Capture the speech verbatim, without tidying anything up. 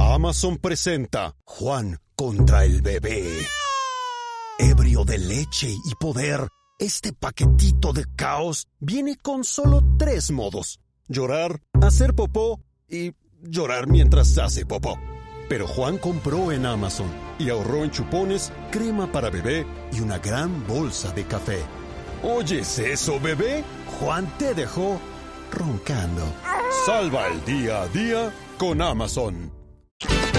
Amazon presenta Juan contra el bebé. Ebrio de leche y poder, este paquetito de caos viene con solo tres modos: llorar, hacer popó y llorar mientras hace popó. Pero Juan compró en Amazon y ahorró en chupones, crema para bebé y una gran bolsa de café. ¿Oyes eso, bebé? Juan te dejó roncando. Salva el día a día con Amazon.